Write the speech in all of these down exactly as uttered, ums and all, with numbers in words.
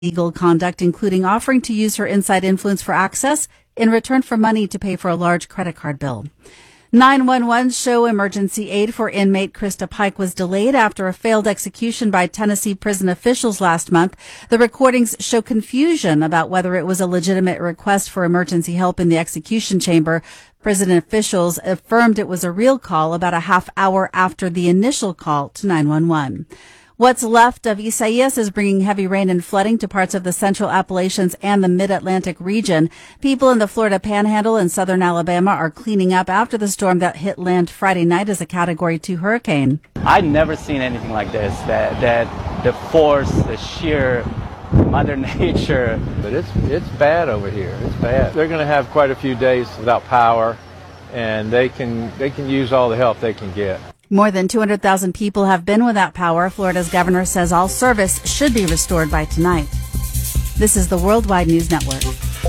illegal conduct, including offering to use her inside influence for access in return for money to pay for a large credit card bill. nine one one show emergency aid for inmate Krista Pike was delayed after a failed execution by Tennessee prison officials last month. The recordings show confusion about whether it was a legitimate request for emergency help in the execution chamber. Prison officials affirmed it was a real call about a half hour after the initial call to nine one one. What's left of Isaias is bringing heavy rain and flooding to parts of the central Appalachians and the mid-Atlantic region. People in the Florida Panhandle and southern Alabama are cleaning up after the storm that hit land Friday night as a Category two hurricane. I've never seen anything like this, that, that the force, the sheer Mother Nature. But it's, it's bad over here. It's bad. They're going to have quite a few days without power, and they can, they can use all the help they can get. More than two hundred thousand people have been without power. Florida's governor says all service should be restored by tonight. This is the Worldwide News Network.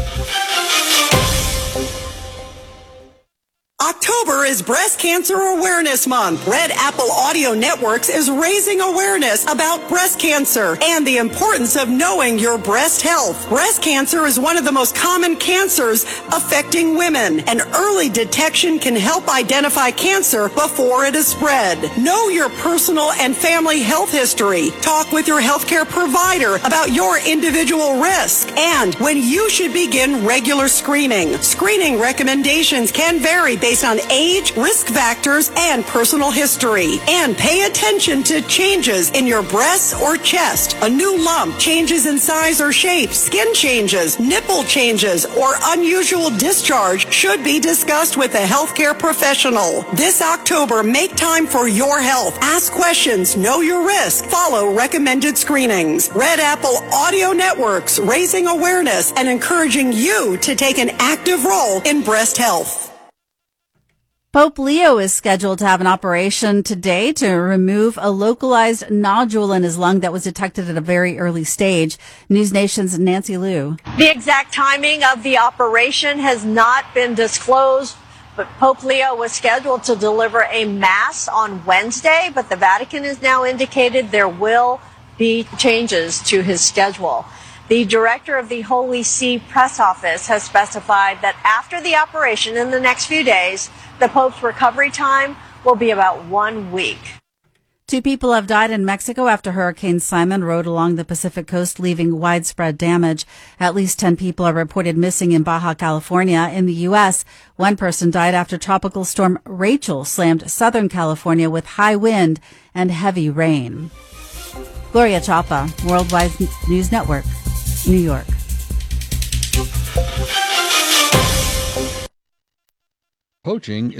October is Breast Cancer Awareness Month. Red Apple Audio Networks is raising awareness about breast cancer and the importance of knowing your breast health. Breast cancer is one of the most common cancers affecting women, and early detection can help identify cancer before it is spread. Know your personal and family health history. Talk with your healthcare provider about your individual risk and when you should begin regular screening. Screening recommendations can vary based on age, risk factors, and personal history. And pay attention to changes in your breasts or chest, a new lump, changes in size or shape, skin changes, nipple changes, or unusual discharge should be discussed with a healthcare professional. This October, make time for your health. Ask questions, know your risk, follow recommended screenings. Red Apple Audio Networks, raising awareness and encouraging you to take an active role in breast health. Pope Leo is scheduled to have an operation today to remove a localized nodule in his lung that was detected at a very early stage. News Nation's Nancy Liu. The exact timing of the operation has not been disclosed, but Pope Leo was scheduled to deliver a mass on Wednesday, but the Vatican has now indicated there will be changes to his schedule. The director of the Holy See press office has specified that after the operation in the next few days, the Pope's recovery time will be about one week. Two people have died in Mexico after Hurricane Simon rode along the Pacific coast, leaving widespread damage. At least ten people are reported missing in Baja California. In the U S, one person died after Tropical Storm Rachel slammed Southern California with high wind and heavy rain. Gloria Chapa, Worldwide News Network, New York. Poaching